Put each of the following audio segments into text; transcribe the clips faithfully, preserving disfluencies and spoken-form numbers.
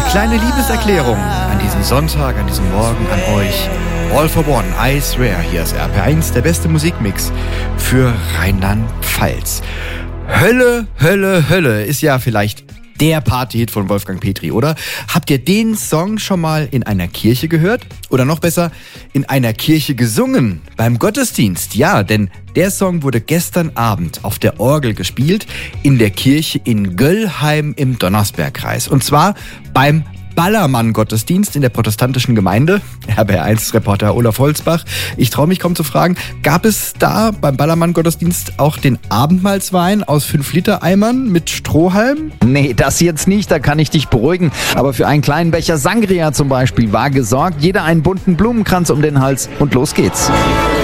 Kleine Liebeserklärung an diesem Sonntag, an diesem Morgen an euch. All for One, I Swear. Hier ist R P R eins, der beste Musikmix für Rheinland-Pfalz. Hölle, Hölle, Hölle ist ja vielleicht der Partyhit von Wolfgang Petri, oder? Habt ihr den Song schon mal in einer Kirche gehört? Oder noch besser, in einer Kirche gesungen? Beim Gottesdienst? Ja, denn der Song wurde gestern Abend auf der Orgel gespielt in der Kirche in Göllheim im Donnersbergkreis. Und zwar beim Ballermann-Gottesdienst in der protestantischen Gemeinde. R B R eins-Reporter Olaf Holzbach. Ich traue mich kaum zu fragen, gab es da beim Ballermann-Gottesdienst auch den Abendmahlswein aus fünf Liter Eimern mit Strohhalm? Nee, das jetzt nicht, da kann ich dich beruhigen. Aber für einen kleinen Becher Sangria zum Beispiel war gesorgt. Jeder einen bunten Blumenkranz um den Hals und los geht's.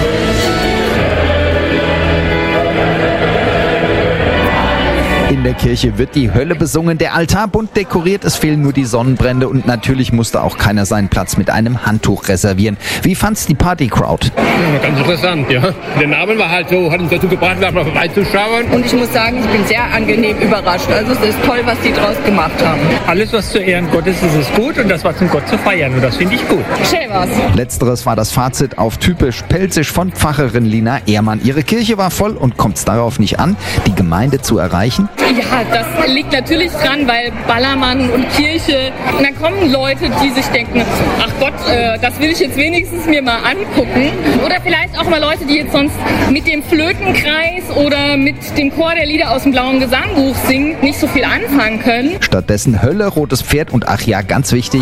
In der Kirche wird die Hölle besungen, der Altar bunt dekoriert, es fehlen nur die Sonnenbrände und natürlich musste auch keiner seinen Platz mit einem Handtuch reservieren. Wie fand's die Party-Crowd? Ja, ganz interessant, ja. Der Abend war halt so, hat uns dazu gebracht, mal vorbeizuschauen. Und ich muss sagen, ich bin sehr angenehm überrascht. Also es ist toll, was die draus gemacht haben. Alles, was zu Ehren Gottes ist, ist gut und das war zum Gott zu feiern und das finde ich gut. Schön war's. Letzteres war das Fazit auf typisch pelzig von Pfarrerin Lina Ehrmann. Ihre Kirche war voll und kommt's darauf nicht an, die Gemeinde zu erreichen? Ja, das liegt natürlich dran, weil Ballermann und Kirche, und dann kommen Leute, die sich denken, ach Gott, äh, das will ich jetzt wenigstens mir mal angucken. Oder vielleicht auch mal Leute, die jetzt sonst mit dem Flötenkreis oder mit dem Chor der Lieder aus dem Blauen Gesangbuch singen, nicht so viel anfangen können. Stattdessen Hölle, rotes Pferd und ach ja, ganz wichtig,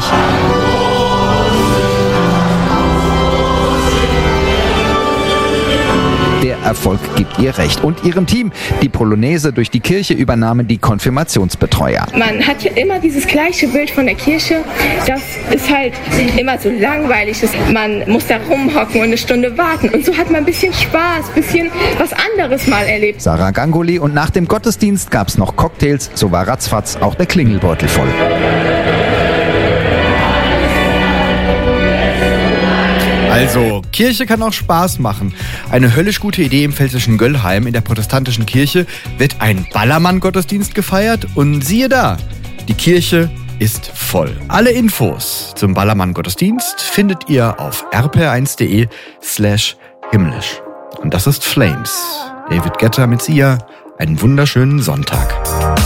der Erfolg gibt ihr recht. Und ihrem Team. Die Polonaise durch die Kirche übernahmen die Konfirmationsbetreuer. Man hat ja immer dieses gleiche Bild von der Kirche, das ist halt immer so langweilig ist. Man muss da rumhocken und eine Stunde warten. Und so hat man ein bisschen Spaß, ein bisschen was anderes mal erlebt. Sarah Gangoli, und nach dem Gottesdienst gab's noch Cocktails, so war ratzfatz auch der Klingelbeutel voll. Also, Kirche kann auch Spaß machen. Eine höllisch gute Idee im pfälzischen Göllheim. In der protestantischen Kirche wird ein Ballermann-Gottesdienst gefeiert und siehe da, die Kirche ist voll. Alle Infos zum Ballermann-Gottesdienst findet ihr auf r p r eins punkt d e slash himmlisch. Und das ist Flames. David Guetta mit Sia. Einen wunderschönen Sonntag.